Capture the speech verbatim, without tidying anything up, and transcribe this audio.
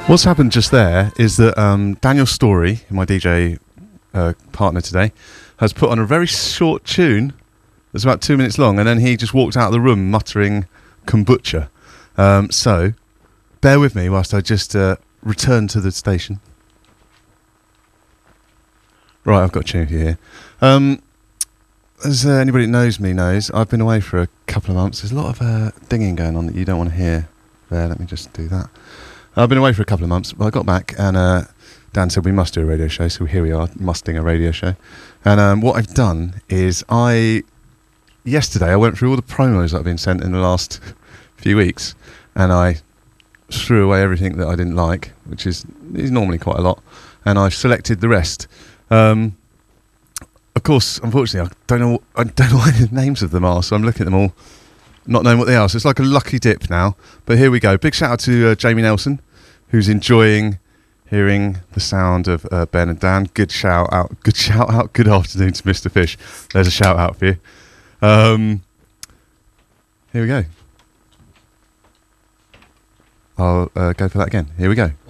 What's happened just there is that um, Daniel Story, my D J uh, partner today, has put on a very short tune that's about two minutes long, and then he just walked out of the room muttering kombucha. Um, so, bear with me whilst I just uh, return to the station. Right, I've got a tune for you here. Um, as uh, anybody that knows me knows, I've been away for a couple of months. There's a lot of uh, dinging going on that you don't want to hear there. Let me just do that. I've been away for a couple of months, but I got back and uh, Dan said we must do a radio show, so here we are, musting a radio show. And um, what I've done is I, yesterday I went through all the promos that I've been sent in the last few weeks, and I threw away everything that I didn't like, which is, is normally quite a lot, and I've selected the rest. Um, of course, unfortunately, I don't know I don't know what the names of them are, so I'm looking at them all, not knowing what they are. So it's like a lucky dip now. But here we go. Big shout out to uh, Jamie Nelson, who's enjoying hearing the sound of uh, Ben and Dan. Good shout out. Good shout out. Good afternoon to Mister Fish. There's a shout out for you. Um, here we go. I'll uh, go for that again. Here we go.